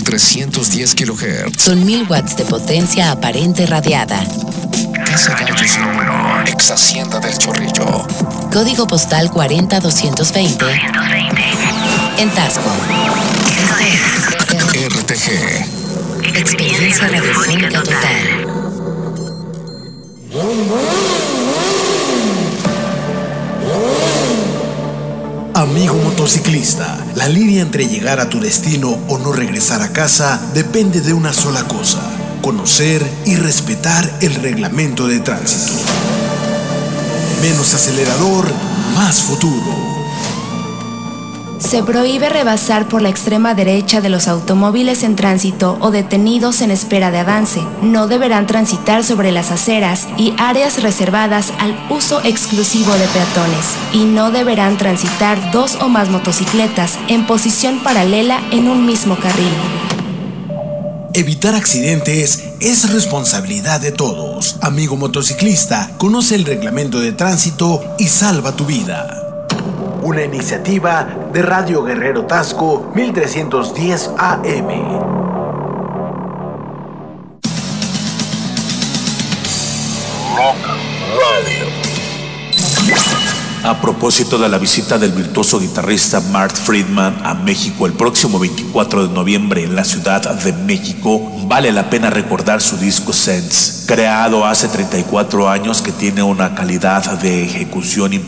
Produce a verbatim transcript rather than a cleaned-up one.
trescientos diez kilohertz. Con mil watts de potencia aparente radiada. Casa Gallos número uno, ex Hacienda del Chorrillo. Código postal cuarenta doscientos veinte. En Tasco. R T G. Experiencia radiofónica total. Amigo motociclista, la línea entre llegar a tu destino o no regresar a casa depende de una sola cosa: conocer y respetar el reglamento de tránsito. Menos acelerador, más futuro. Se prohíbe rebasar por la extrema derecha de los automóviles en tránsito o detenidos en espera de avance. No deberán transitar sobre las aceras y áreas reservadas al uso exclusivo de peatones. Y no deberán transitar dos o más motocicletas en posición paralela en un mismo carril. Evitar accidentes es responsabilidad de todos. Amigo motociclista, conoce el reglamento de tránsito y salva tu vida. Una iniciativa de Radio Guerrero Tasco mil trescientos diez A M. Rock Radio. A propósito de la visita del virtuoso guitarrista Mark Friedman a México el próximo veinticuatro de noviembre en la Ciudad de México, vale la pena recordar su disco Sense, creado hace treinta y cuatro años, que tiene una calidad de ejecución impresionante